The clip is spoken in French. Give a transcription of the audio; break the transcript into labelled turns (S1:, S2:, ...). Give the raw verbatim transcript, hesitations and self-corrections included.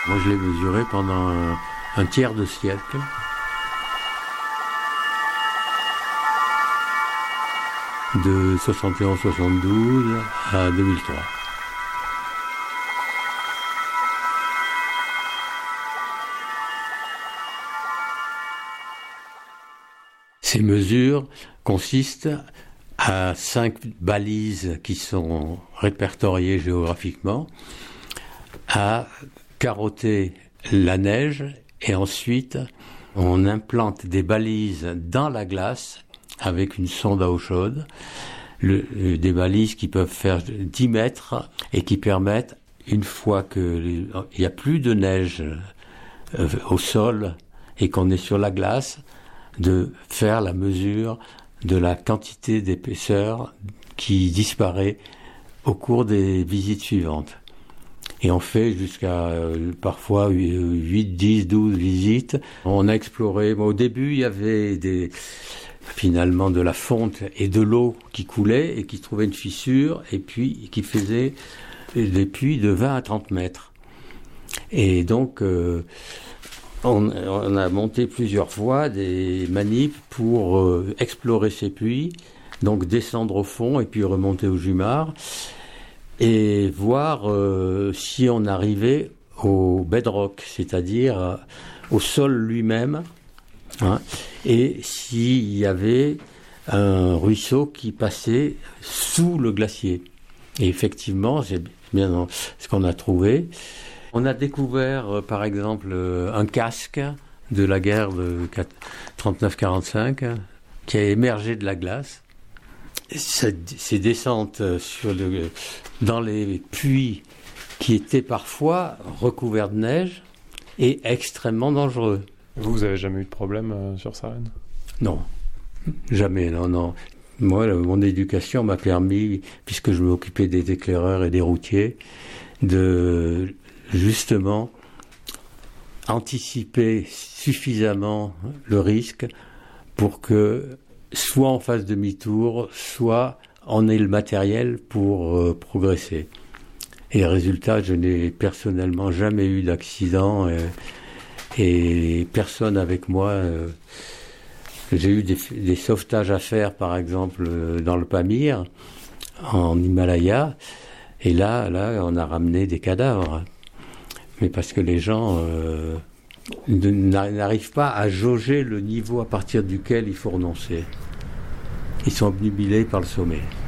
S1: Moi, je l'ai mesuré pendant un, un tiers de siècle. De soixante et onze soixante-douze à deux mille trois. Ces mesures consistent à cinq balises qui sont répertoriées géographiquement, à carotter la neige et ensuite on implante des balises dans la glace avec une sonde à eau chaude, le, des balises qui peuvent faire dix mètres et qui permettent, une fois qu'il n'y a plus de neige euh, au sol et qu'on est sur la glace, de faire la mesure de la quantité d'épaisseur qui disparaît au cours des visites suivantes. Et on fait jusqu'à euh, parfois huit, dix, douze visites. On a exploré, bon, au début il y avait des... finalement de la fonte et de l'eau qui coulait et qui trouvait une fissure et puis qui faisait des puits de vingt à trente mètres. Et donc euh, on, on a monté plusieurs fois des manips pour euh, explorer ces puits, donc descendre au fond et puis remonter au Jumart et voir euh, si on arrivait au bedrock, c'est-à-dire euh, au sol lui-même. Hein, et s'il y avait un ruisseau qui passait sous le glacier. Et effectivement, c'est bien ce qu'on a trouvé. On a découvert, par exemple, un casque de la guerre de trente-neuf quarante-cinq qui a émergé de la glace. Ces descentes sur le, dans les puits qui étaient parfois recouverts de neige et extrêmement dangereux.
S2: Vous, vous avez jamais eu de problème euh, sur Sarenne ?
S1: Non, jamais, non, non. Moi, mon éducation m'a permis, puisque je m'occupais des éclaireurs et des routiers, de justement anticiper suffisamment le risque pour que soit on fasse demi-tour, soit on ait le matériel pour euh, progresser. Et résultat, je n'ai personnellement jamais eu d'accident. Et, Et personne avec moi. Euh, j'ai eu des, des sauvetages à faire, par exemple, euh, dans le Pamir, en Himalaya. Et là, là, on a ramené des cadavres. Mais parce que les gens euh, n'arrivent pas à jauger le niveau à partir duquel il faut renoncer. Ils sont obnubilés par le sommet.